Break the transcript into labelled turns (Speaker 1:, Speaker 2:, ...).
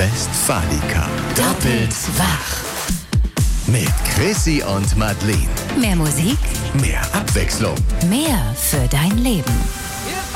Speaker 1: Westfalica.
Speaker 2: Doppelt wach.
Speaker 1: Mit Chrissy und Madeleine.
Speaker 2: Mehr Musik,
Speaker 1: Mehr Abwechslung.
Speaker 2: mehr für dein Leben.